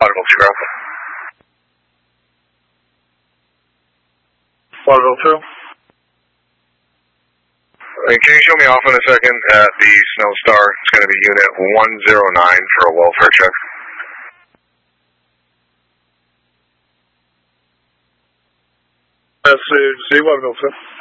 Waterville 2 Alpha. Waterville 2. Can you show me off in a second at the Snowstar? It's going to be unit 109 for a welfare check. SC, Waterville 2.